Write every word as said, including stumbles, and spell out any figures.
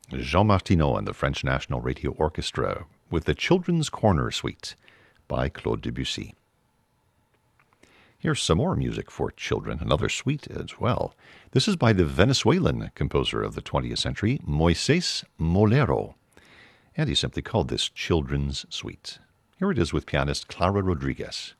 Jean Martineau and the French National Radio Orchestra with the Children's Corner Suite by Claude Debussy. Here's some more music for children, another suite as well. This is by the Venezuelan composer of the twentieth century, Moises Molero, and he simply called this Children's Suite. Here it is with pianist Clara Rodriguez.